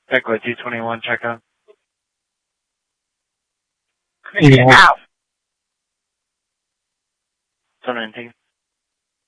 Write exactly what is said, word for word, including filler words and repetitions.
Echo two twenty-one, check out. Yeah. Turn in, take it.